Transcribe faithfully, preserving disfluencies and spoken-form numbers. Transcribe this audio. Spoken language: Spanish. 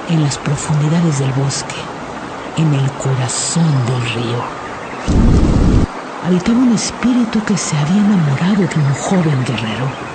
En las profundidades del bosque, en el corazón del río, habitaba un espíritu que se había enamorado de un joven guerrero.